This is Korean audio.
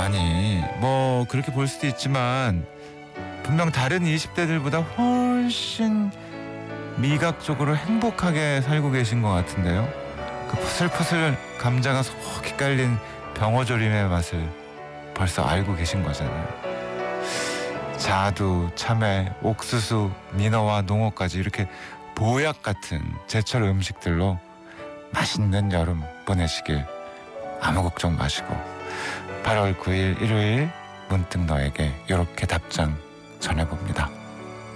아니 뭐 그렇게 볼 수도 있지만 분명 다른 20대들보다 훨씬 미각적으로 행복하게 살고 계신 것 같은데요. 그 푸슬푸슬 감자가 속히 깔린 병어조림의 맛을 벌써 알고 계신 거잖아요. 자두, 참외, 옥수수, 민어와 농어까지 이렇게 보약 같은 제철 음식들로 맛있는 여름 보내시길 아무 걱정 마시고 8월 9일 일요일 문득 너에게 이렇게 답장 전해봅니다.